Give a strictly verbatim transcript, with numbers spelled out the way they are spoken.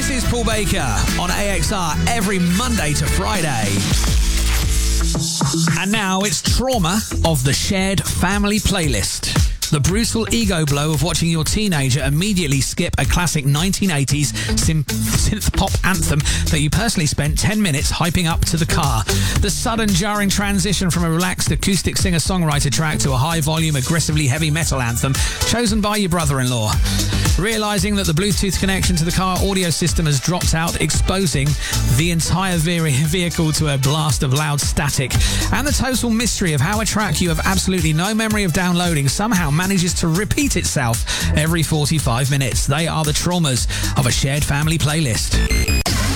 This is Paul Baker on A X R every Monday to Friday. And now it's Trauma of the Shared Family Playlist. The brutal ego blow of watching your teenager immediately skip a classic nineteen eighties sim- synth pop anthem that you personally spent ten minutes hyping up to the car. The sudden jarring transition from a relaxed acoustic singer-songwriter track to a high-volume, aggressively heavy metal anthem chosen by your brother-in-law. Realising that the Bluetooth connection to the car audio system has dropped out, exposing the entire ve- vehicle to a blast of loud static. And the total mystery of how a track you have absolutely no memory of downloading somehow manages to repeat itself every forty-five minutes. They are the traumas of a shared family playlist.